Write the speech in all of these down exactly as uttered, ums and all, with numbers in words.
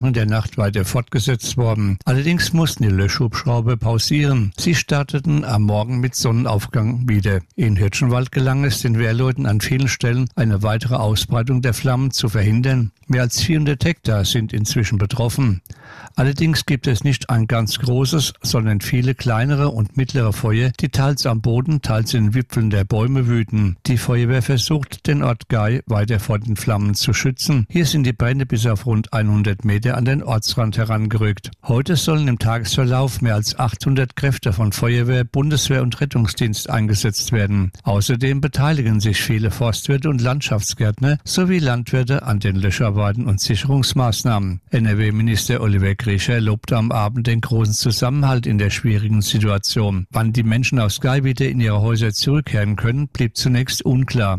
in der Nacht weiter fortgesetzt worden. Allerdings mussten die Löschhubschrauber pausieren. Sie starteten am Morgen mit Sonnenaufgang wieder. In Hirschenwald gelang es den Wehrleuten an vielen Stellen, eine weitere Ausbreitung der Flammen zu verhindern. Mehr als vierhundert Hektar sind inzwischen betroffen. Allerdings gibt es nicht ein ganz großes, sondern viele kleinere und mittlere Feuer, die teils am Boden, teils in den Wipfeln der Bäume wüten. Die Feuerwehr versucht, den Ort Gay weiter vor den Flammen zu schützen. Hier sind die Brände bis auf rund hundert Meter an den Ortsrand herangerückt. Heute sollen im Tagesverlauf mehr als achthundert Kräfte von Feuerwehr, Bundeswehr und Rettungsdienst eingesetzt werden. Außerdem beteiligen sich viele Forstwirte und Landschaftsgärtner sowie Landwirte an den Löscharbeiten und Sicherungsmaßnahmen. N R W-Minister Oliver Grischer lobte am Abend den großen Zusammenhalt in der schwierigen Situation. Wann die Menschen aus Gay wieder in ihre Häuser zurückkehren können, blieb zunächst unklar.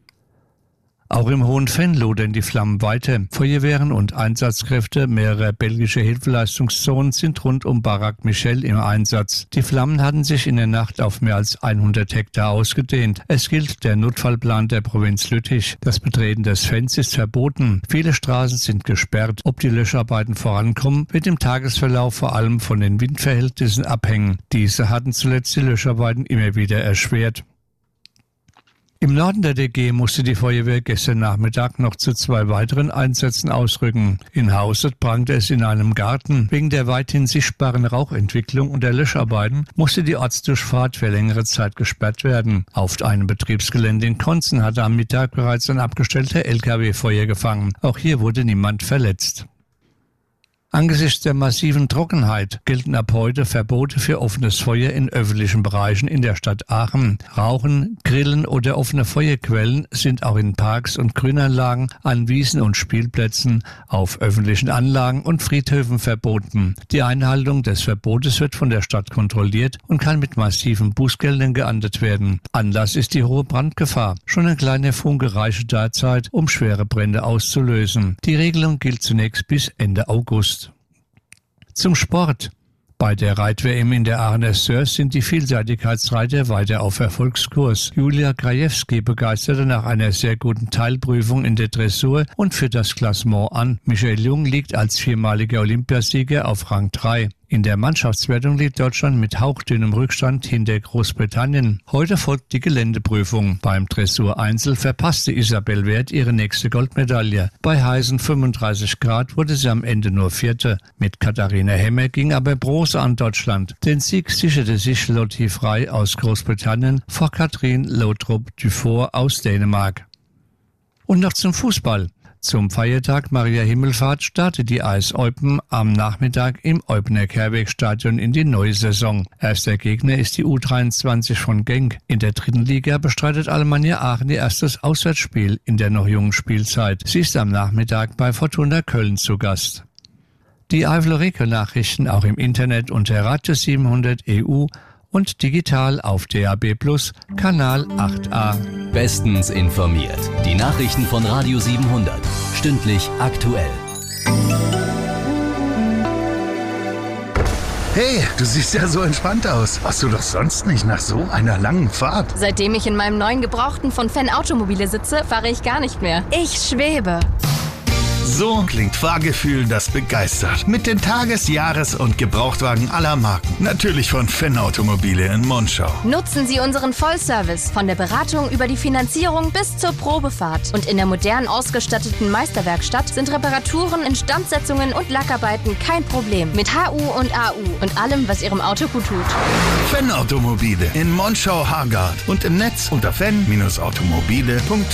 Auch im Hohen Venn lodern die Flammen weiter. Feuerwehren und Einsatzkräfte mehrerer belgischer Hilfeleistungszonen sind rund um Barak Michel im Einsatz. Die Flammen hatten sich in der Nacht auf mehr als hundert Hektar ausgedehnt. Es gilt der Notfallplan der Provinz Lüttich. Das Betreten des Venns ist verboten. Viele Straßen sind gesperrt. Ob die Löscharbeiten vorankommen, wird im Tagesverlauf vor allem von den Windverhältnissen abhängen. Diese hatten zuletzt die Löscharbeiten immer wieder erschwert. Im Norden der D G musste die Feuerwehr gestern Nachmittag noch zu zwei weiteren Einsätzen ausrücken. In Hauset brannte es in einem Garten. Wegen der weithin sichtbaren Rauchentwicklung und der Löscharbeiten musste die Ortsdurchfahrt für längere Zeit gesperrt werden. Auf einem Betriebsgelände in Konzen hatte am Mittag bereits ein abgestellter L K W Feuer gefangen. Auch hier wurde niemand verletzt. Angesichts der massiven Trockenheit gelten ab heute Verbote für offenes Feuer in öffentlichen Bereichen in der Stadt Aachen. Rauchen, Grillen oder offene Feuerquellen sind auch in Parks und Grünanlagen, an Wiesen und Spielplätzen, auf öffentlichen Anlagen und Friedhöfen verboten. Die Einhaltung des Verbotes wird von der Stadt kontrolliert und kann mit massiven Bußgeldern geahndet werden. Anlass ist die hohe Brandgefahr. Schon ein kleiner Funke reiche derzeit, um schwere Brände auszulösen. Die Regelung gilt zunächst bis Ende August. Zum Sport. Bei der Reit-W M in der Aachener Sörs sind die Vielseitigkeitsreiter weiter auf Erfolgskurs. Julia Krajewski begeisterte nach einer sehr guten Teilprüfung in der Dressur und führt das Klassement an. Michael Jung liegt als viermaliger Olympiasieger auf Rang drei. In der Mannschaftswertung liegt Deutschland mit hauchdünnem Rückstand hinter Großbritannien. Heute folgt die Geländeprüfung. Beim Dressur-Einzel verpasste Isabel Wert ihre nächste Goldmedaille. Bei heißen fünfunddreißig Grad wurde sie am Ende nur Vierte. Mit Katharina Hemmer ging aber Bronze an Deutschland. Den Sieg sicherte sich Lottie Frey aus Großbritannien vor Katrin Lautrup-Dufour aus Dänemark. Und noch zum Fußball. Zum Feiertag Maria Himmelfahrt startet die A S Eupen am Nachmittag im Eupener Kehrwegstadion in die neue Saison. Erster Gegner ist die U dreiundzwanzig von Genk. In der dritten Liga bestreitet Alemannia Aachen ihr erstes Auswärtsspiel in der noch jungen Spielzeit. Sie ist am Nachmittag bei Fortuna Köln zu Gast. Die Eifel-Reke-Nachrichten auch im Internet unter Radio siebenhundert E U und digital auf D A B Plus, Kanal acht a. Bestens informiert. Die Nachrichten von Radio siebenhundert. Stündlich aktuell. Hey, du siehst ja so entspannt aus. Warst du doch sonst nicht nach so einer langen Fahrt? Seitdem ich in meinem neuen Gebrauchten von Fenn Automobile sitze, fahre ich gar nicht mehr. Ich schwebe. So klingt Fahrgefühl, das begeistert. Mit den Tages-, Jahres- und Gebrauchtwagen aller Marken. Natürlich von Fenn Automobile in Monschau. Nutzen Sie unseren Vollservice von der Beratung über die Finanzierung bis zur Probefahrt. Und in der modern ausgestatteten Meisterwerkstatt sind Reparaturen, Instandsetzungen und Lackarbeiten kein Problem. Mit H U und A U und allem, was Ihrem Auto gut tut. Fenn Automobile in Monschau-Hargard und im Netz unter fenn Bindestrich automobile punkt